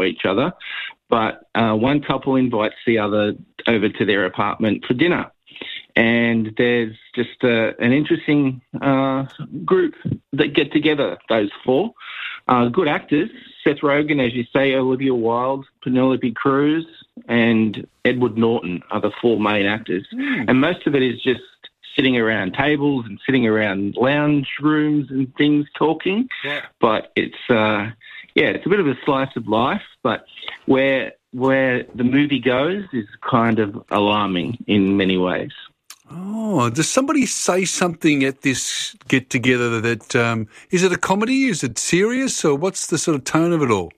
each other, but one couple invites the other over to their apartment for dinner. And there's just an interesting group that get together, those four. Good actors, Seth Rogen, as you say, Olivia Wilde, Penelope Cruz, and Edward Norton are the four main actors. And most of it is just sitting around tables and sitting around lounge rooms and things talking. Yeah. But it's it's a bit of a slice of life, but where the movie goes is kind of alarming in many ways. Oh, does somebody say something at this get-together that, is it a comedy, is it serious, or what's the sort of tone of it all?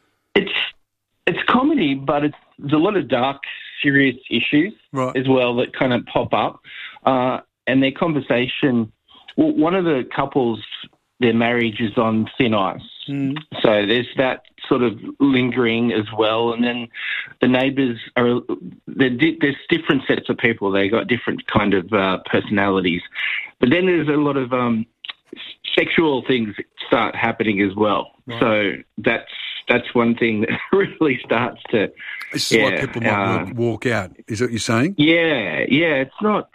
It's comedy, but there's a lot of dark, serious issues as well that kind of pop up. And their conversation, one of the couples, their marriage is on thin ice. So there's that sort of lingering as well. And then the neighbours there's different sets of people. They got different kind of personalities. But then there's a lot of sexual things that start happening as well. Right. So that's one thing that really starts to... This is why people might walk out, is that what you're saying? Yeah. It's not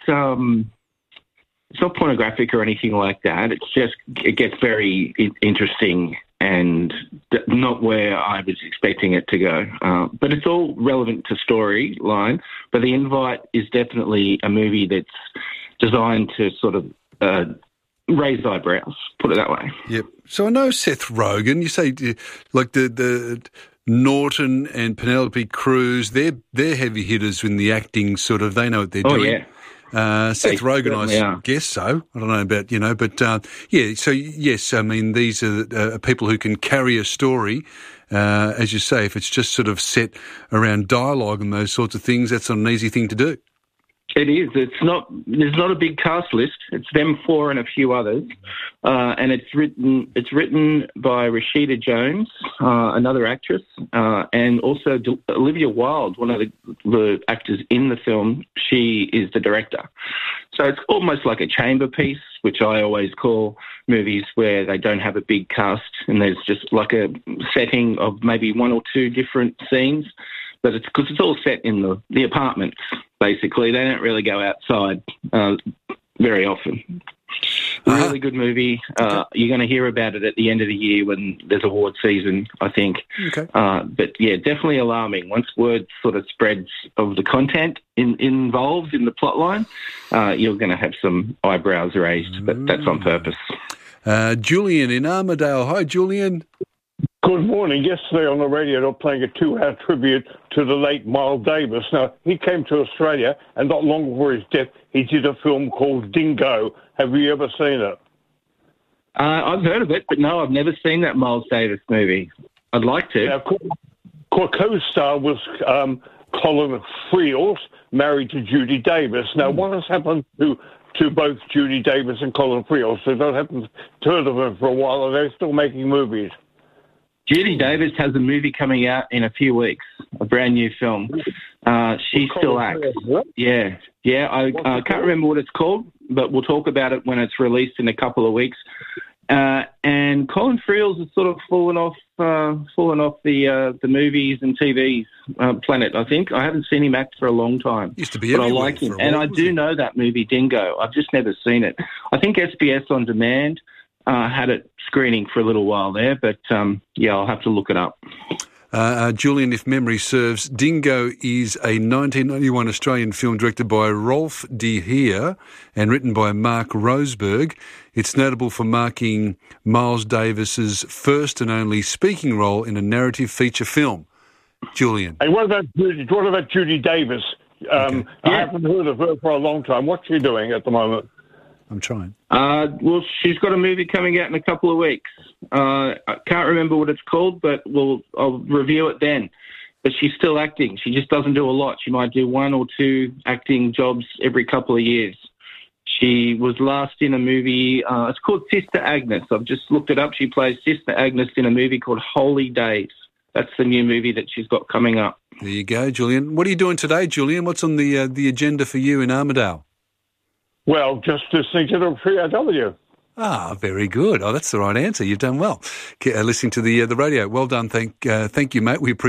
pornographic or anything like that. It's just, it gets very interesting and not where I was expecting it to go. But it's all relevant to storyline. But The Invite is definitely a movie that's designed to sort of raise eyebrows, put it that way. Yep. So I know Seth Rogen, you say like the Norton and Penelope Cruz, they're heavy hitters in the acting sort of, they know what they're doing. Yeah. Seth Rogen, I guess so. I don't know about, but so yes, I mean, these are people who can carry a story. As you say, if it's just sort of set around dialogue and those sorts of things, that's not an easy thing to do. It is. There's not a big cast list. It's them four and a few others, and it's written by Rashida Jones, another actress, and also Olivia Wilde, one of the actors in the film. She is the director. So it's almost like a chamber piece, which I always call movies where they don't have a big cast and there's just like a setting of maybe one or two different scenes. But it's because it's all set in the apartments, basically. They don't really go outside very often. Really good movie. You're going to hear about it at the end of the year when there's award season, I think. Okay. But, yeah, definitely alarming. Once word sort of spreads of the content involved in the plotline, you're going to have some eyebrows raised, but that's on purpose. Julian in Armidale. Hi, Julian. Good morning. Yesterday on the radio, they were playing a 2-hour tribute to the late Miles Davis. Now, he came to Australia, and not long before his death, he did a film called Dingo. Have you ever seen it? I've heard of it, but no, I've never seen that Miles Davis movie. I'd like to. Now, co-star was Colin Friels, married to Judy Davis. Now, what has happened to both Judy Davis and Colin Friels? They don't haven't heard of them for a while, and they're still making movies. Judy Davis has a movie coming out in a few weeks, a brand new film. She still acts. Yeah. I can't remember what it's called, but we'll talk about it when it's released in a couple of weeks. And Colin Friels has sort of fallen off the movies and TV's planet, I think. I haven't seen him act for a long time. Used to be but I like him. And I do know that movie, Dingo. I've just never seen it. I think SBS On Demand had it screening for a little while there, but I'll have to look it up. Julian, if memory serves, Dingo is a 1991 Australian film directed by Rolf de Heer and written by Mark Roseberg. It's notable for marking Miles Davis's first and only speaking role in a narrative feature film. Julian. Hey, what about Judy Davis? I haven't heard of her for a long time. What's she doing at the moment? I'm trying. Well, she's got a movie coming out in a couple of weeks. I can't remember what it's called, but I'll review it then. But she's still acting. She just doesn't do a lot. She might do 1 or 2 acting jobs every couple of years. She was last in a movie. It's called Sister Agnes. I've just looked it up. She plays Sister Agnes in a movie called Holy Days. That's the new movie that she's got coming up. There you go, Julian. What are you doing today, Julian? What's on the agenda for you in Armidale? Well, just listening to the 3RW. Ah, very good. Oh, that's the right answer. You've done well. Listening to the radio. Well done. Thank you, mate. We appreciate